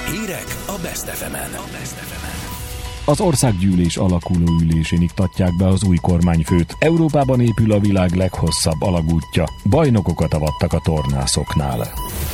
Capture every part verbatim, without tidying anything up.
Hírek a Best ef emen. Az országgyűlés alakuló ülésén iktatják be az új kormányfőt. Európában épül a világ leghosszabb alagútja. Bajnokokat avattak a tornászoknál.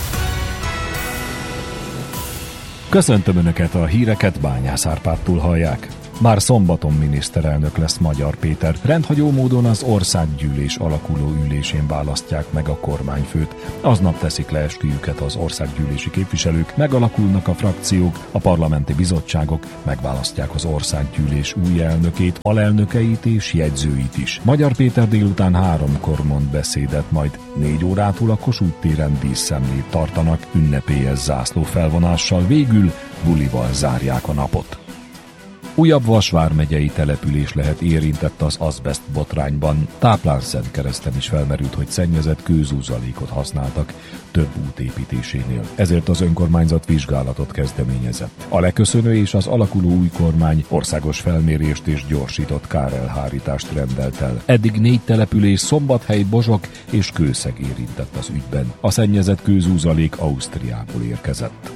Köszöntöm Önöket, a híreket Bányász Árpádtól hallják. Már szombaton miniszterelnök lesz Magyar Péter. Rendhagyó módon az országgyűlés alakuló ülésén választják meg a kormányfőt. Aznap teszik le esküjüket az országgyűlési képviselők, megalakulnak a frakciók, a parlamenti bizottságok, megválasztják az országgyűlés új elnökét, alelnökeit és jegyzőit is. Magyar Péter délután háromkor mond beszédet, majd négy órától a Kossuth téren díszszemlét tartanak, ünnepélyes zászlófelvonással, végül bulival zárják a napot. Újabb Vas vármegyei település lehet érintett az azbest botrányban. Táplán-Szentkereszten is felmerült, hogy szennyezett kőzúzalékot használtak több út építésénél. Ezért az önkormányzat vizsgálatot kezdeményezett. A leköszönő és az alakuló új kormány országos felmérést és gyorsított kárelhárítást rendelt el. Eddig négy település, Szombathely, Bozsok és Kőszeg érintett az ügyben. A szennyezett kőzúzalék Ausztriából érkezett.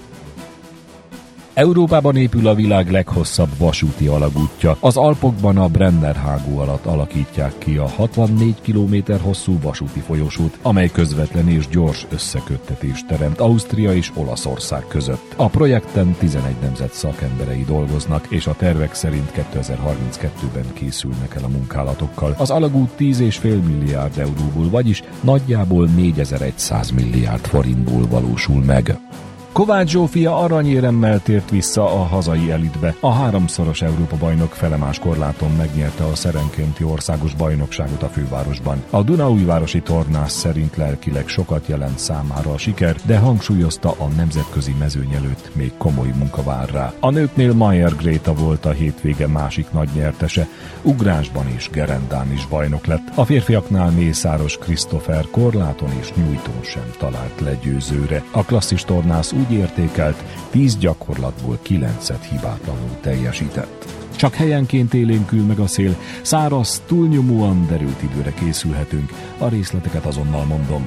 Európában épül a világ leghosszabb vasúti alagútja. Az Alpokban a Brenner-hágó alatt alakítják ki a hatvannégy kilométer hosszú vasúti folyosót, amely közvetlen és gyors összeköttetést teremt Ausztria és Olaszország között. A projekten tizenegy nemzet szakemberei dolgoznak, és a tervek szerint kétezer-harminckettőben készülnek el a munkálatokkal. Az alagút tíz egész öt milliárd euróból, vagyis nagyjából négyezer-száz milliárd forintból valósul meg. Kovács Zsófia aranyéremmel tért vissza a hazai elitbe. A háromszoros Európa-bajnok felemás korláton megnyerte a szerenkénti országos bajnokságot a fővárosban. A dunaújvárosi tornász szerint lelkileg sokat jelent számára a siker, de hangsúlyozta, a nemzetközi mezőny előtt még komoly munka vár rá. A nőknél Mayer Gréta volt a hétvége másik nagy nyertese, ugrásban és gerendán is bajnok lett. A férfiaknál Mészáros Krisztófer korláton és nyújtón sem talált legyőzőre. A klasszis tornász úgy értékelt, tíz gyakorlatból kilencet hibátlanul teljesített. Csak helyenként élénkül meg a szél, száraz, túlnyomóan derült időre készülhetünk. A részleteket azonnal mondom.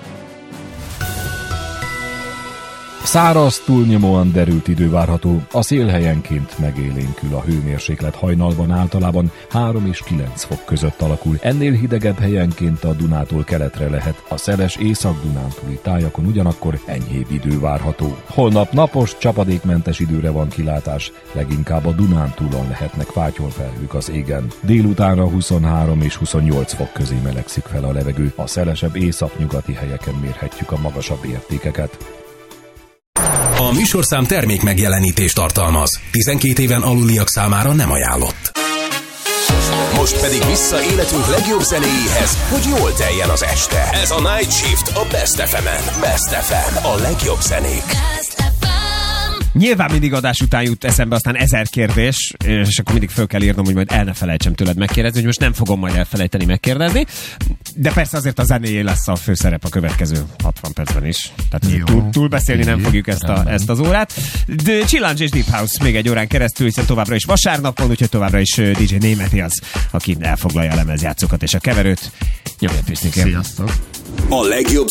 Száraz, túlnyomóan derült idő várható, a szél helyenként megélénkül, a hőmérséklet hajnalban általában három és kilenc fok között alakul. Ennél hidegebb helyenként a Dunától keletre lehet, a szeles észak-dunántúli tájakon ugyanakkor enyhébb idő várható. Holnap napos, csapadékmentes időre van kilátás, leginkább a Dunántúlon lehetnek fátyolfelhők az égen. Délutánra huszonhárom és huszonnyolc fok közé melegszik fel a levegő, a szelesebb északnyugati helyeken mérhetjük a magasabb értékeket. A műsorszám termék megjelenítést tartalmaz. tizenkét éven aluliak számára nem ajánlott. Most pedig vissza életünk legjobb zenéjéhez, hogy jól teljen az este. Ez a Night Shift a Best ef emen. Best ef em, a legjobb zenék. Nyilván mindig adás után jut eszembe aztán ezer kérdés, és akkor mindig föl kell írnom, hogy majd el ne felejtsem tőled megkérdezni, hogy most nem fogom majd elfelejteni megkérdezni, de persze azért a zenéjé lesz a főszerep a következő hatvan percben is. Tehát túl, túl beszélni nem fogjuk ezt, a, ezt az órát. De Chillance és Deep House még egy órán keresztül, hiszen továbbra is vasárnapon, úgyhogy továbbra is dé dzsé Németi az, aki elfoglalja a lemezjátszókat és a keverőt. Nyomját Pisznikém. Sziasztok! A legjobb